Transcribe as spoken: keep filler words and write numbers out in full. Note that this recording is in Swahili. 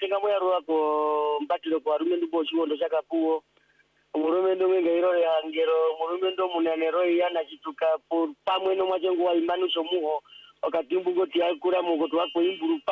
tenga moya rwako mbatiro kwa rume ndubo chiwondo chakapuo murume ndo mwenga iro ya ngero murume ndo munanero yana chituka pamwe no mwachengo wa imanu chomuho wakati mbugoti yakura mugoto wako imburu